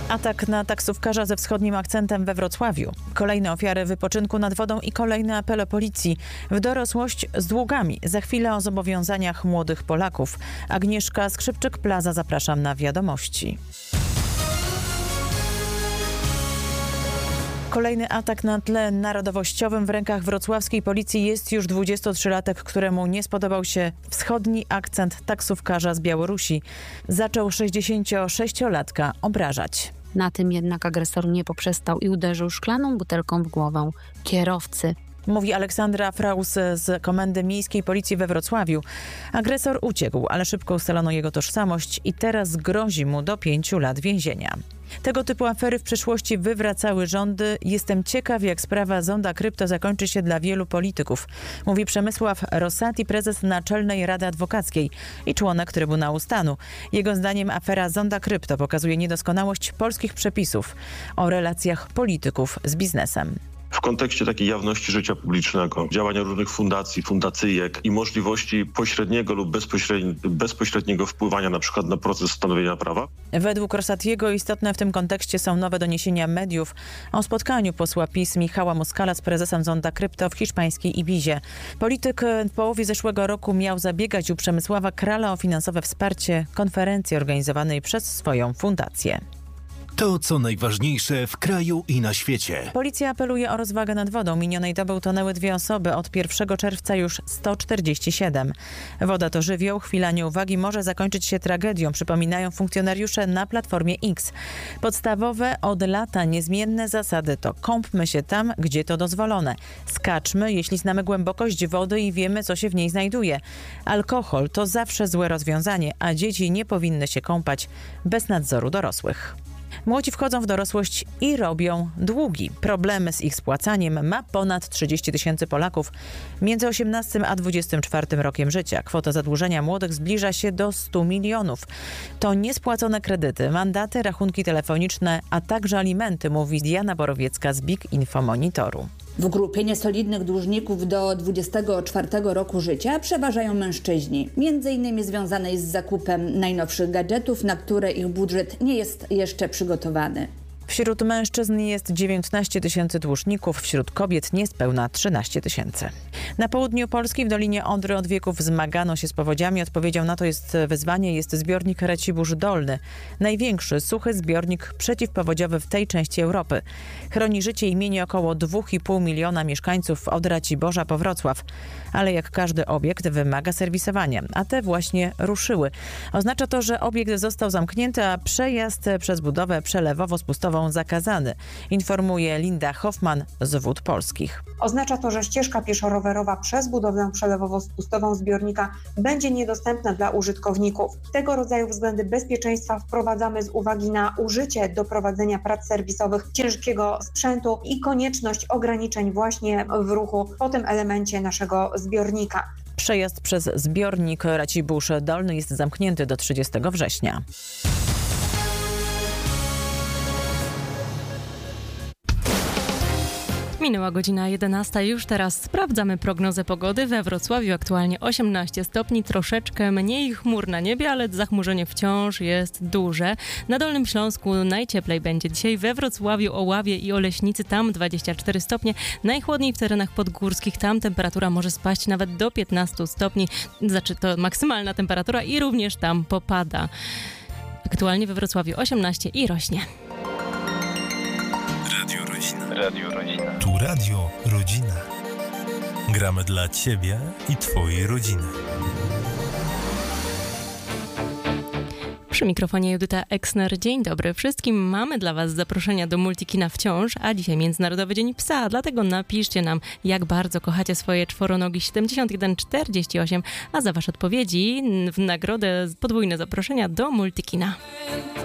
Atak na taksówkarza ze wschodnim akcentem we Wrocławiu. Kolejne ofiary wypoczynku nad wodą i kolejne apele policji. W dorosłość z długami. Za chwilę o zobowiązaniach młodych Polaków. Agnieszka Skrzypczyk-Plaza, zapraszam na wiadomości. Kolejny atak na tle narodowościowym w rękach wrocławskiej policji jest już 23-latek, któremu nie spodobał się wschodni akcent taksówkarza z Białorusi. Zaczął 66-latka obrażać. Na tym jednak agresor nie poprzestał i uderzył szklaną butelką w głowę kierowcy. Mówi Aleksandra Fraus z Komendy Miejskiej Policji we Wrocławiu. Agresor uciekł, ale szybko ustalono jego tożsamość i teraz grozi mu do 5 lat więzienia. Tego typu afery w przeszłości wywracały rządy. Jestem ciekaw, jak sprawa Zonda Krypto zakończy się dla wielu polityków. Mówi Przemysław Rosati, prezes Naczelnej Rady Adwokackiej i członek Trybunału Stanu. Jego zdaniem afera Zonda Krypto pokazuje niedoskonałość polskich przepisów o relacjach polityków z biznesem. W kontekście takiej jawności życia publicznego, działania różnych fundacji, fundacyjek i możliwości pośredniego lub bezpośredniego wpływania na przykład na proces stanowienia prawa. Według Rosatiego istotne w tym kontekście są nowe doniesienia mediów o spotkaniu posła PiS Michała Moskala z prezesem Zonda Krypto w hiszpańskiej Ibizie. Polityk w połowie zeszłego roku miał zabiegać u Przemysława Krala o finansowe wsparcie konferencji organizowanej przez swoją fundację. To, co najważniejsze w kraju i na świecie. Policja apeluje o rozwagę nad wodą. Minionej doby utonęły 2 osoby, od 1 czerwca już 147. Woda to żywioł, chwila nieuwagi może zakończyć się tragedią, przypominają funkcjonariusze na Platformie X. Podstawowe od lata niezmienne zasady to kąpmy się tam, gdzie to dozwolone. Skaczmy, jeśli znamy głębokość wody i wiemy, co się w niej znajduje. Alkohol to zawsze złe rozwiązanie, a dzieci nie powinny się kąpać bez nadzoru dorosłych. Młodzi wchodzą w dorosłość i robią długi. Problemy z ich spłacaniem ma ponad 30 000 Polaków między 18 a 24 rokiem życia. Kwota zadłużenia młodych zbliża się do 100 milionów. To niespłacone kredyty, mandaty, rachunki telefoniczne, a także alimenty, mówi Diana Borowiecka z BIG Info Monitoru. W grupie niesolidnych dłużników do 24 roku życia przeważają mężczyźni, m.in. związanej z zakupem najnowszych gadżetów, na które ich budżet nie jest jeszcze przygotowany. Wśród mężczyzn jest 19 000 dłużników, wśród kobiet niespełna 13 000. Na południu Polski, w Dolinie Odry, od wieków zmagano się z powodziami. Odpowiedzią na to wyzwanie jest zbiornik Racibórz Dolny. Największy, suchy zbiornik przeciwpowodziowy w tej części Europy. Chroni życie i mienie około 2,5 miliona mieszkańców od Raciborza po Wrocław. Ale jak każdy obiekt wymaga serwisowania, a te właśnie ruszyły. Oznacza to, że obiekt został zamknięty, a przejazd przez budowę przelewowo-spustową zakazany, informuje Linda Hoffman z Wód Polskich. Oznacza to, że ścieżka pieszo-rowerowa przez budowę przelewowo-spustową zbiornika będzie niedostępna dla użytkowników. Tego rodzaju względy bezpieczeństwa wprowadzamy z uwagi na użycie do prowadzenia prac serwisowych ciężkiego sprzętu i konieczność ograniczeń właśnie w ruchu po tym elemencie naszego zbiornika. Przejazd przez zbiornik Racibórz Dolny jest zamknięty do 30 września. Minęła godzina 11, już teraz sprawdzamy prognozę pogody. We Wrocławiu aktualnie 18 stopni, troszeczkę mniej chmur na niebie, ale zachmurzenie wciąż jest duże. Na Dolnym Śląsku najcieplej będzie dzisiaj we Wrocławiu, Oławie i Oleśnicy, tam 24 stopnie. Najchłodniej w terenach podgórskich, tam temperatura może spaść nawet do 15 stopni, znaczy to maksymalna temperatura i również tam popada. Aktualnie we Wrocławiu 18 i rośnie. Radio Rodzina. Radio Rodzina. Tu Radio Rodzina. Gramy dla Ciebie i Twojej rodziny. Przy mikrofonie Judyta Eksner. Dzień dobry wszystkim. Mamy dla Was zaproszenia do Multikina wciąż, a dzisiaj Międzynarodowy Dzień Psa. Dlatego napiszcie nam, jak bardzo kochacie swoje czworonogi 7148, a za Wasze odpowiedzi w nagrodę podwójne zaproszenia do Multikina.